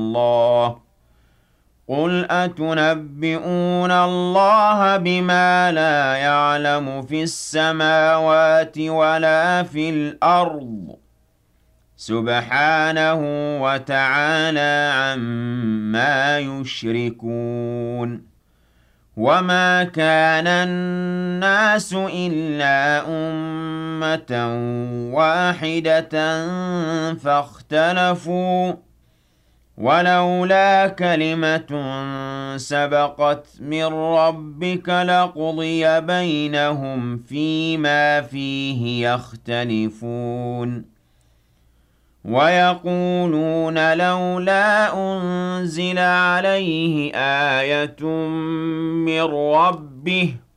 اللَّهِ قُلْ أَتُنَبِّئُونَ اللَّهَ بِمَا لَا يَعْلَمُ فِي السَّمَاوَاتِ وَلَا فِي الْأَرْضِ سُبْحَانَهُ وَتَعَالَى عَمَّا يُشْرِكُونَ وَمَا كَانَ النَّاسُ إِلَّا أُمَّةً وَاحِدَةً فَاخْتَلَفُوا وَلَوْلَا كَلِمَةٌ سَبَقَتْ مِن رَّبِّكَ لَقُضِيَ بَيْنَهُمْ فِيمَا فِيهِ يَخْتَلِفُونَ وَيَقُولُونَ لَوْلَا أُنزِلَ عَلَيْهِ آيَةٌ مِّن رَّبِّهِ